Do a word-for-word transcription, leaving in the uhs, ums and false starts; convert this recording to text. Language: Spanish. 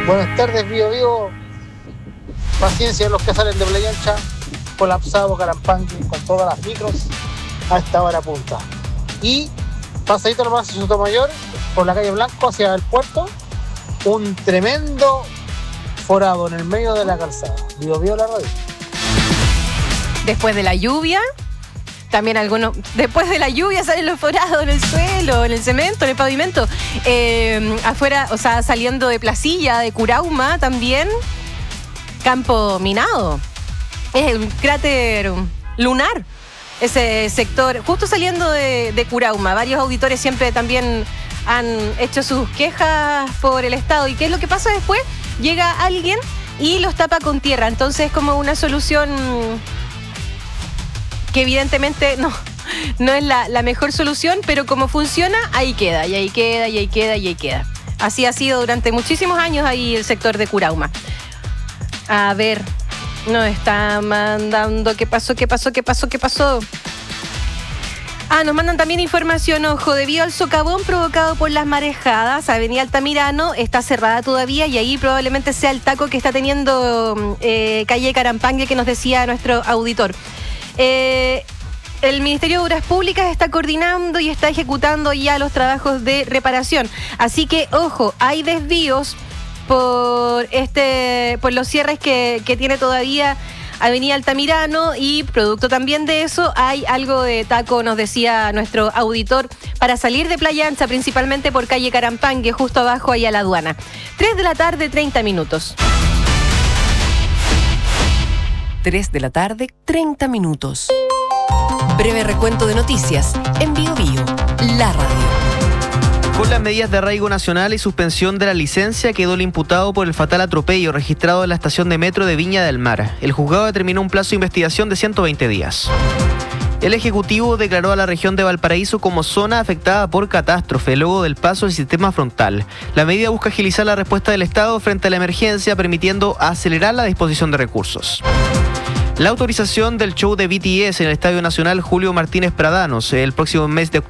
Buenas tardes, Bío Bío. Paciencia los que salen de Playa Ancha, colapsado Carampangue con todas las micros a esta hora punta. Y pasadito nomás hacia Sotomayor, por la calle Blanco hacia el puerto, un tremendo forado en el medio de la calzada. Bío Bío la radio. Después de la lluvia, también algunos, después de la lluvia salen los forados en el suelo, en el cemento, en el pavimento. Eh, afuera, o sea, saliendo de Placilla, de Curauma también, campo minado. Es un cráter lunar, ese sector, justo saliendo de, de Curauma. Varios auditores siempre también han hecho sus quejas por el estado. ¿Y qué es lo que pasa después? Llega alguien y los tapa con tierra. Entonces es como una solución que evidentemente no, no es la, la mejor solución, pero como funciona, ahí queda, y ahí queda, y ahí queda, y ahí queda. Así ha sido durante muchísimos años ahí el sector de Curauma. A ver, nos está mandando, ¿qué pasó, qué pasó, qué pasó, qué pasó? Ah, nos mandan también información, ojo, debido al socavón provocado por las marejadas, Avenida Altamirano está cerrada todavía y ahí probablemente sea el taco que está teniendo eh, calle Carampangue, que nos decía nuestro auditor. Eh, el Ministerio de Obras Públicas está coordinando y está ejecutando ya los trabajos de reparación. Así que, ojo, hay desvíos por este, por los cierres que, que tiene todavía Avenida Altamirano, y producto también de eso hay algo de taco, nos decía nuestro auditor, para salir de Playa Ancha, principalmente por calle Carampangue, justo abajo ahí a la aduana. tres de la tarde, treinta minutos. tres de la tarde, treinta minutos. Breve recuento de noticias en Bío Bío, la radio. Con las medidas de arraigo nacional y suspensión de la licencia quedó el imputado por el fatal atropello registrado en la estación de metro de Viña del Mar. El juzgado determinó un plazo de investigación de ciento veinte días. El Ejecutivo declaró a la región de Valparaíso como zona afectada por catástrofe luego del paso del sistema frontal. La medida busca agilizar la respuesta del Estado frente a la emergencia, permitiendo acelerar la disposición de recursos. La autorización del show de B T S en el Estadio Nacional Julio Martínez Pradanos el próximo mes de octubre